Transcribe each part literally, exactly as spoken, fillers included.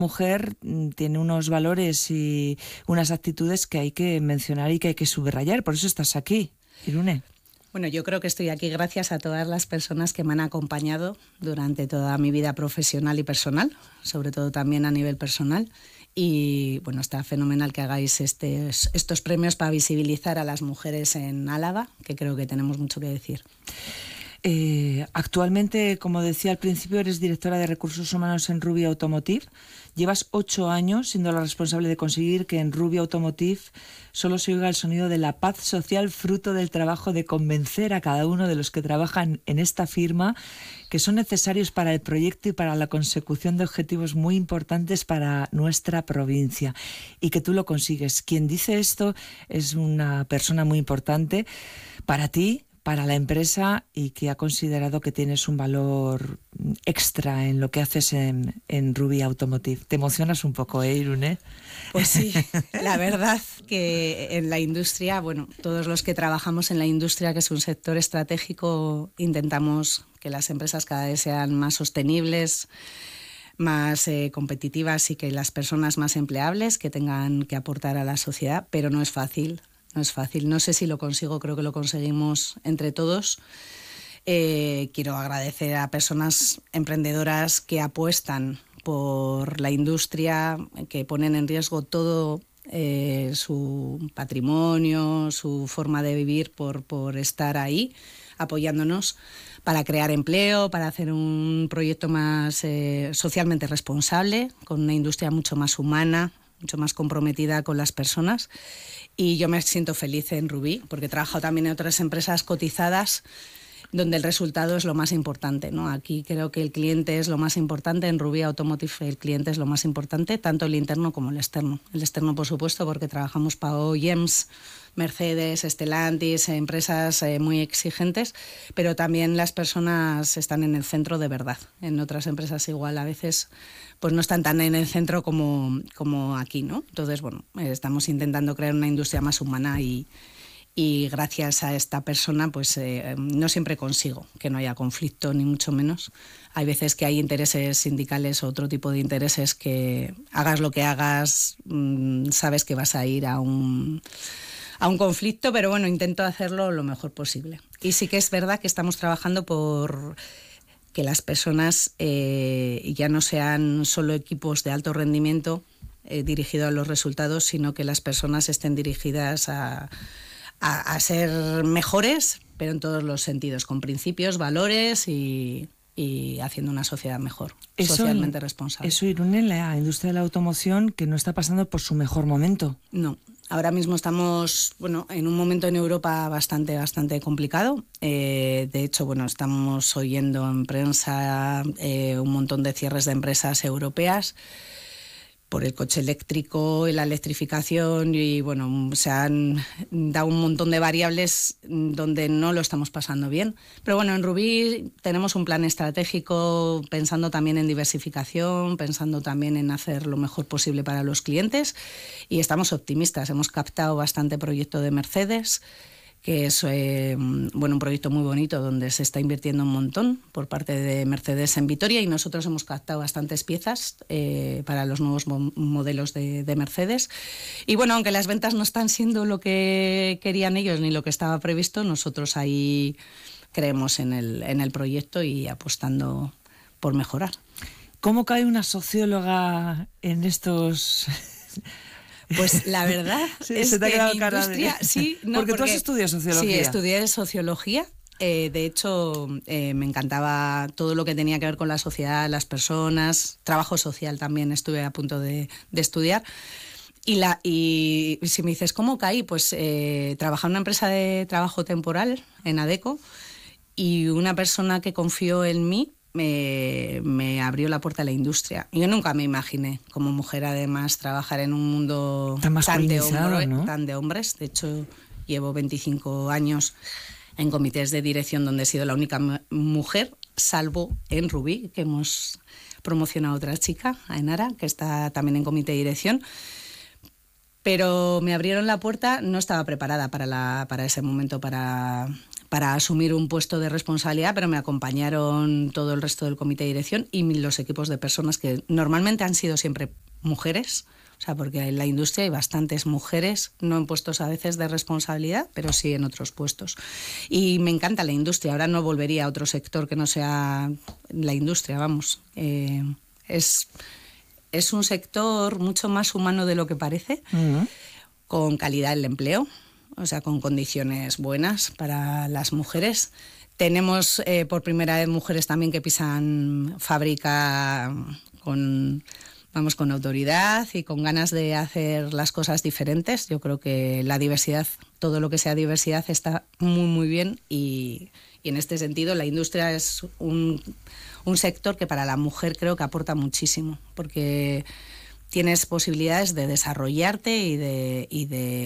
mujer tiene unos valores y unas actitudes que hay que mencionar y que hay que subrayar. Por eso estás aquí, Irune. Bueno, yo creo que estoy aquí gracias a todas las personas que me han acompañado durante toda mi vida profesional y personal, sobre todo también a nivel personal. Y bueno, está fenomenal que hagáis este, estos premios para visibilizar a las mujeres en Álava, que creo que tenemos mucho que decir. Eh, actualmente, como decía al principio, eres directora de Recursos Humanos en Ruby Automotive. Llevas ocho años siendo la responsable de conseguir que en Ruby Automotive solo se oiga el sonido de la paz social, fruto del trabajo de convencer a cada uno de los que trabajan en esta firma que son necesarios para el proyecto y para la consecución de objetivos muy importantes para nuestra provincia. Y que tú lo consigues. Quien dice esto es una persona muy importante para ti, para la empresa, y que ha considerado que tienes un valor extra en lo que haces en, en Ruby Automotive. Te emocionas un poco, ¿eh, Irune? Pues sí, la verdad que en la industria, bueno, todos los que trabajamos en la industria, que es un sector estratégico, intentamos que las empresas cada vez sean más sostenibles, más eh, competitivas y que las personas más empleables, que tengan que aportar a la sociedad, pero no es fácil. No es fácil, no sé si lo consigo, creo que lo conseguimos entre todos. Eh, quiero agradecer a personas emprendedoras que apuestan por la industria, que ponen en riesgo todo eh, su patrimonio, su forma de vivir por, por estar ahí, apoyándonos para crear empleo, para hacer un proyecto más eh, socialmente responsable, con una industria mucho más humana, mucho más comprometida con las personas. Y yo me siento feliz en Ruby, porque he trabajado también en otras empresas cotizadas donde el resultado es lo más importante, ¿no? Aquí creo que el cliente es lo más importante. En Ruby Automotive el cliente es lo más importante, tanto el interno como el externo. El externo, por supuesto, porque trabajamos para O E Ms, Mercedes, Stellantis, empresas eh, muy exigentes, pero también las personas están en el centro de verdad. En otras empresas igual a veces pues no están tan en el centro como, como aquí, ¿no? Entonces, bueno, eh, estamos intentando crear una industria más humana y, y gracias a esta persona pues eh, no siempre consigo que no haya conflicto, ni mucho menos. Hay veces que hay intereses sindicales o otro tipo de intereses que hagas lo que hagas, mmm, sabes que vas a ir a un... a un conflicto, pero bueno, intento hacerlo lo mejor posible. Y sí que es verdad que estamos trabajando por que las personas eh, ya no sean solo equipos de alto rendimiento eh, dirigidos a los resultados, sino que las personas estén dirigidas a, a, a ser mejores, pero en todos los sentidos, con principios, valores y... y haciendo una sociedad mejor, eso, socialmente responsable. Eso, Irune, en la industria de la automoción, que no está pasando por su mejor momento. No, ahora mismo estamos, bueno, en un momento en Europa bastante, bastante complicado. Eh, de hecho, bueno, estamos oyendo en prensa eh, un montón de cierres de empresas europeas por el coche eléctrico y la electrificación, y bueno, se han dado un montón de variables donde no lo estamos pasando bien. Pero bueno, en Ruby tenemos un plan estratégico pensando también en diversificación, pensando también en hacer lo mejor posible para los clientes, y estamos optimistas. Hemos captado bastante proyecto de Mercedes, que es eh, bueno, un proyecto muy bonito donde se está invirtiendo un montón por parte de Mercedes en Vitoria, y nosotros hemos captado bastantes piezas eh, para los nuevos mo- modelos de, de Mercedes. Y bueno, aunque las ventas no están siendo lo que querían ellos ni lo que estaba previsto, nosotros ahí creemos en el, en el proyecto y apostando por mejorar. ¿Cómo cae una socióloga en estos...? Pues la verdad sí, es se te ha que quedado en cara industria... de... Sí, no, porque, porque tú has estudiado sociología. Sí, estudié sociología. Eh, de hecho, eh, me encantaba todo lo que tenía que ver con la sociedad, las personas, trabajo social también estuve a punto de, de estudiar. Y, la, y si me dices, ¿cómo caí? Pues eh, trabajaba en una empresa de trabajo temporal, en Adecco, y una persona que confió en mí Me, me abrió la puerta a la industria. Yo nunca me imaginé, como mujer además, trabajar en un mundo tan, tan, de, hombre, ¿no? tan de hombres. De hecho, llevo veinticinco años en comités de dirección donde he sido la única mujer, salvo en Ruby, que hemos promocionado a otra chica, a Enara, que está también en comité de dirección. Pero me abrieron la puerta, no estaba preparada para, la, para ese momento, para... para asumir un puesto de responsabilidad, pero me acompañaron todo el resto del comité de dirección y los equipos de personas que normalmente han sido siempre mujeres. O sea, porque en la industria hay bastantes mujeres, no en puestos a veces de responsabilidad, pero sí en otros puestos. Y me encanta la industria. Ahora no volvería a otro sector que no sea la industria, vamos. Eh, es, es un sector mucho más humano de lo que parece, uh-huh. con calidad del empleo, o sea, con condiciones buenas para las mujeres. Tenemos eh, por primera vez mujeres también que pisan fábrica con... Vamos, con autoridad y con ganas de hacer las cosas diferentes. Yo creo que la diversidad, todo lo que sea diversidad, está muy, muy bien. Y, y en este sentido, la industria es un, un sector que para la mujer creo que aporta muchísimo, porque tienes posibilidades de desarrollarte y de, y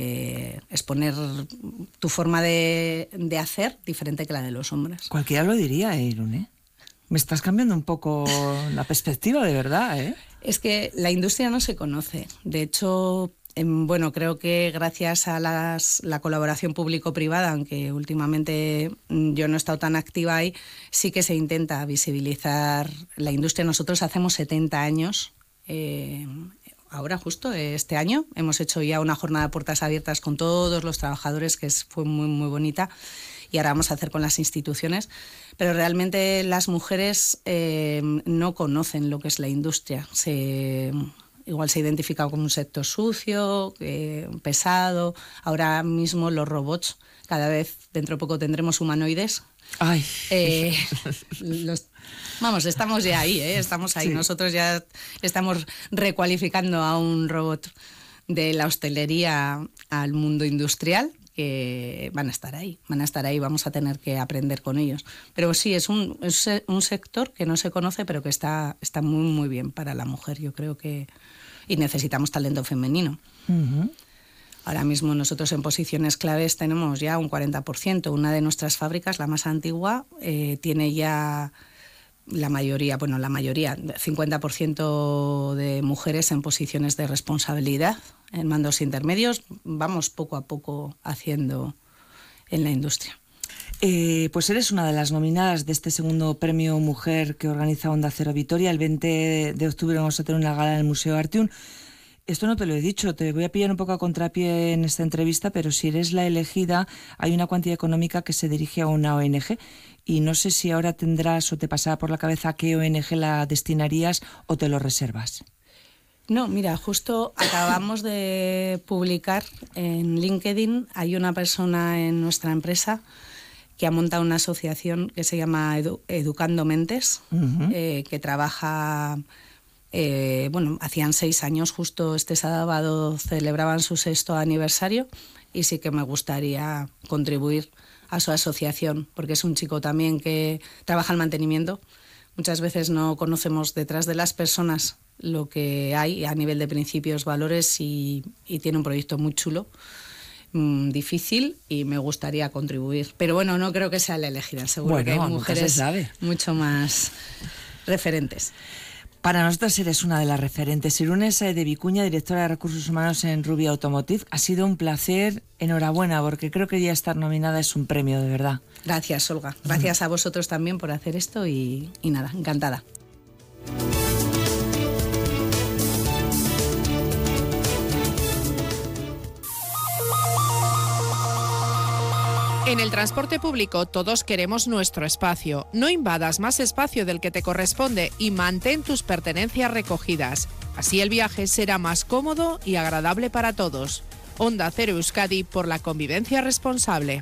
de exponer tu forma de, de hacer diferente que la de los hombres. Cualquiera lo diría, Irune. Me estás cambiando un poco la perspectiva, de verdad, ¿eh? Es que la industria no se conoce. De hecho, eh, bueno, creo que gracias a las, la colaboración público-privada, aunque últimamente yo no he estado tan activa ahí, sí que se intenta visibilizar la industria. Nosotros hacemos setenta años, eh, ahora justo este año, hemos hecho ya una jornada de puertas abiertas con todos los trabajadores, que es, fue muy, muy bonita. Y ahora vamos a hacer con las instituciones, pero realmente las mujeres eh, no conocen lo que es la industria. Se, igual se identifica como un sector sucio, eh, pesado. Ahora mismo los robots, cada vez dentro de poco tendremos humanoides. Ay. Eh, los, vamos, estamos ya ahí, ¿eh? estamos ahí. Sí. Nosotros ya estamos recualificando a un robot de la hostelería al mundo industrial, que van a estar ahí, van a estar ahí, vamos a tener que aprender con ellos. Pero sí, es un, es un sector que no se conoce, pero que está, está muy, muy bien para la mujer, yo creo que... Y necesitamos talento femenino. Uh-huh. Ahora mismo nosotros en posiciones claves tenemos ya un cuarenta por ciento. Una de nuestras fábricas, la más antigua, eh, tiene ya la mayoría, bueno, la mayoría, cincuenta por ciento de mujeres en posiciones de responsabilidad, en mandos intermedios. Vamos poco a poco haciendo en la industria. Eh, pues eres una de las nominadas de este segundo premio Mujer que organiza Onda Cero Vitoria. El veinte de octubre vamos a tener una gala en el Museo Artium. Esto no te lo he dicho, te voy a pillar un poco a contrapié en esta entrevista, pero si eres la elegida, hay una cuantía económica que se dirige a una O N Ge. Y no sé si ahora tendrás o te pasará por la cabeza a qué O N Ge la destinarías o te lo reservas. No, mira, justo acabamos de publicar en LinkedIn, hay una persona en nuestra empresa que ha montado una asociación que se llama Edu- Educando Mentes, uh-huh. eh, que trabaja, eh, bueno, hacían seis años, justo este sábado celebraban su sexto aniversario y sí que me gustaría contribuir a su asociación, porque es un chico también que trabaja el mantenimiento. Muchas veces no conocemos detrás de las personas lo que hay a nivel de principios, valores y, y tiene un proyecto muy chulo, mmm, difícil y me gustaría contribuir. Pero bueno, no creo que sea la elegida, seguro bueno, que hay mujeres mucho más referentes. Para nosotros eres una de las referentes. Irune Sáez de Vicuña, directora de Recursos Humanos en Rubia Automotive. Ha sido un placer, enhorabuena, porque creo que ya estar nominada es un premio, de verdad. Gracias, Olga. Gracias a vosotros también por hacer esto y, y nada, encantada. En el transporte público todos queremos nuestro espacio. No invadas más espacio del que te corresponde y mantén tus pertenencias recogidas. Así el viaje será más cómodo y agradable para todos. Onda Cero Euskadi por la convivencia responsable.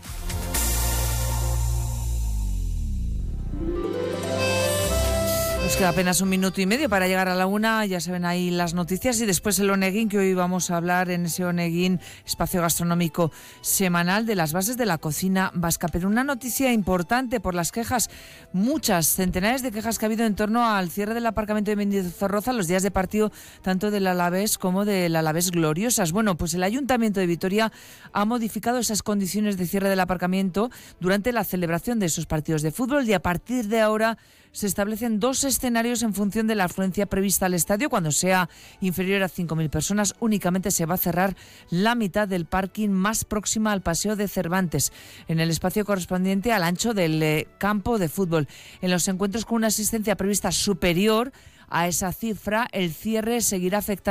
Nos queda apenas un minuto y medio para llegar a la una, ya se ven ahí las noticias y después el Oneguín, que hoy vamos a hablar en ese Oneguín, espacio gastronómico semanal, de las bases de la cocina vasca. Pero una noticia importante por las quejas, muchas, centenares de quejas que ha habido en torno al cierre del aparcamiento de Mendizorroza, los días de partido tanto del Alavés como del Alavés Gloriosas. Bueno, pues el Ayuntamiento de Vitoria ha modificado esas condiciones de cierre del aparcamiento durante la celebración de esos partidos de fútbol y a partir de ahora se establecen dos escenarios en función de la afluencia prevista al estadio. Cuando sea inferior a cinco mil personas, únicamente se va a cerrar la mitad del parking más próxima al Paseo de Cervantes, en el espacio correspondiente al ancho del eh, campo de fútbol. En los encuentros con una asistencia prevista superior a esa cifra, el cierre seguirá afectando